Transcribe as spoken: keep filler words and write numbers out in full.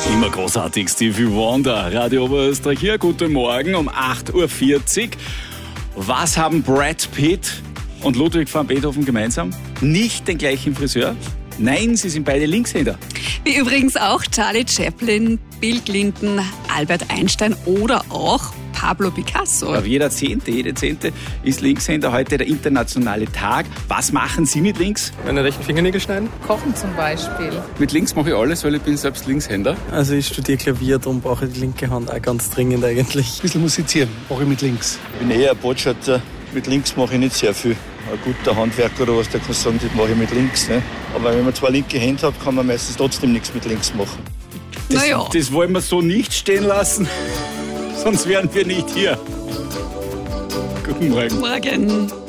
Immer großartig, Stevie Wonder, Radio Oberösterreich hier. Guten Morgen um acht Uhr vierzig. Was haben Brad Pitt und Ludwig van Beethoven gemeinsam? Nicht den gleichen Friseur. Nein, sie sind beide Linkshänder. Wie übrigens auch Charlie Chaplin, Bill Clinton, Albert Einstein oder auch Pablo Picasso. Aber jeder Zehnte, jede Zehnte ist Linkshänder. Heute der internationale Tag. Was machen Sie mit links? Meine rechten Fingernägel schneiden. Kochen zum Beispiel. Mit links mache ich alles, weil ich bin selbst Linkshänder. Also ich studiere Klavier, darum brauche ich die linke Hand auch ganz dringend eigentlich. Ein bisschen musizieren, mache ich mit links. Ich bin eher ein Botschafter. Mit links mache ich nicht sehr viel. Ein guter Handwerker oder was, der kann sagen, das mache ich mit links. Ne? Aber wenn man zwei linke Hände hat, kann man meistens trotzdem nichts mit links machen. Das, Naja. das wollen wir so nicht stehen lassen. Sonst wären wir nicht hier. Guten Morgen. Morgen.